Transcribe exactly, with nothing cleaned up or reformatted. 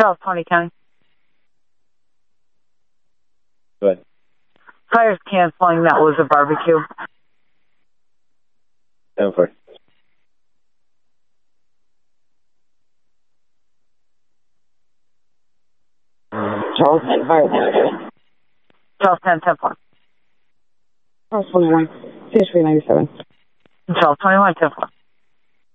Charles County County. Go ahead. Fire's canceling. That was a barbecue. ten four. Charles ten fire. Charles ten ten four. Charles twenty-one. Finish three ninety-seven. Charles twenty-one ten four.